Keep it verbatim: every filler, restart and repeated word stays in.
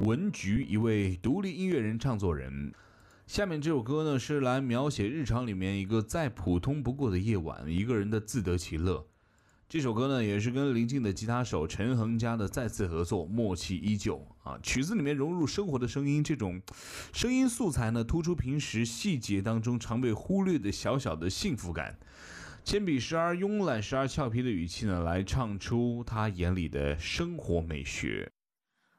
文菊，一位独立音乐人、唱作人。下面这首歌呢，是来描写日常里面一个再普通不过的夜晚，一个人的自得其乐。这首歌呢，也是跟林静的吉他手陈恒嘉的再次合作，默契依旧啊。曲子里面融入生活的声音，这种声音素材呢，突出平时细节当中常被忽略的小小的幸福感。铅笔时而慵懒时而俏皮的语气呢，来唱出他眼里的生活美学。